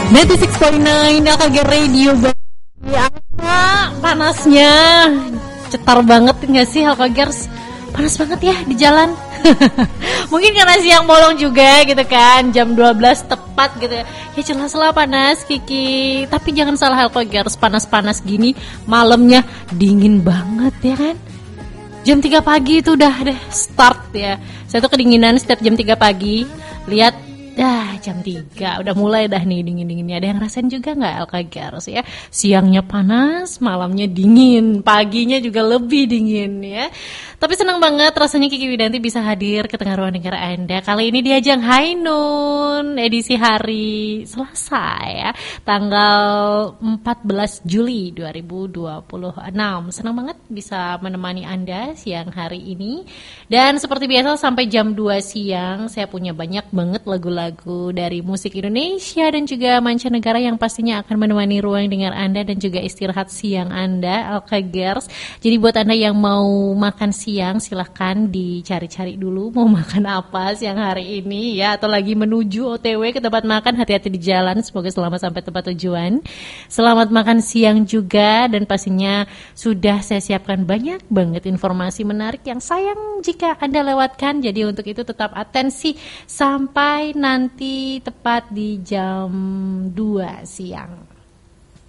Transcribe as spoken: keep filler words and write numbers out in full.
sembilan puluh enam koma sembilan L K G Radio. Ya, panasnya cetar banget nggak sih L K Gers? Panas banget ya di jalan. Mungkin karena siang bolong juga gitu kan, jam dua belas tepat gitu ya. Ya jelas lah panas Kiki. Tapi jangan salah L K Gers, panas-panas gini malamnya dingin banget ya kan. Jam tiga pagi itu udah deh start ya. Saya tuh kedinginan setiap jam tiga pagi. Lihat dah jam tiga udah mulai dah nih dingin-dinginnya. Ada yang ngerasain juga nggak L K Gers ya? Siangnya panas, malamnya dingin, paginya juga lebih dingin ya. Tapi senang banget rasanya Kiki Widanti bisa hadir ke tengah ruang dengar Anda. Kali ini di ajang High Noon edisi hari Selasa ya, tanggal empat belas Juli dua ribu dua puluh enam. Senang banget bisa menemani Anda siang hari ini. Dan seperti biasa sampai jam dua siang saya punya banyak banget lagu-lagu dari musik Indonesia dan juga mancanegara yang pastinya akan menemani ruang dengar Anda dan juga istirahat siang Anda, L K Gers. Jadi buat Anda yang mau makan siang siang silahkan dicari-cari dulu mau makan apa siang hari ini ya, atau lagi menuju O T W ke tempat makan, hati-hati di jalan, semoga selamat sampai tempat tujuan. Selamat makan siang juga, dan pastinya sudah saya siapkan banyak banget informasi menarik yang sayang jika Anda lewatkan. Jadi untuk itu tetap atensi sampai nanti tepat di jam dua siang.